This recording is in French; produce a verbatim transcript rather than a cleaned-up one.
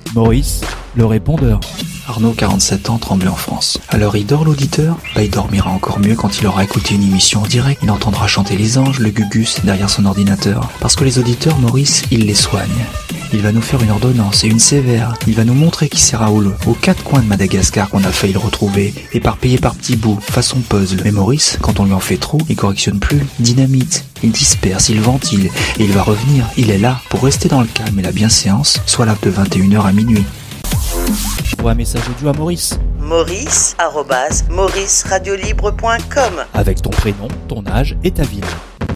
Maurice, le répondeur. Arnaud, quarante-sept ans, Tremblay en France. Alors il dort l'auditeur ? Bah il dormira encore mieux quand il aura écouté une émission en direct. Il entendra chanter les anges, le gugus derrière son ordinateur. Parce que les auditeurs, Maurice, il les soigne. Il va nous faire une ordonnance et une sévère. Il va nous montrer qui c'est Raoul, aux quatre coins de Madagascar qu'on a failli le retrouver, éparpillé par petits bouts, façon puzzle. Mais Maurice, quand on lui en fait trop, il correctionne plus, dynamite, il disperse, il ventile, et il va revenir. Il est là pour rester dans le calme et la bienséance, soit là de vingt et une heures à minuit. Envoie un message audio à Maurice. Maurice arobase maurice radio libre point com Avec ton prénom, ton âge et ta ville.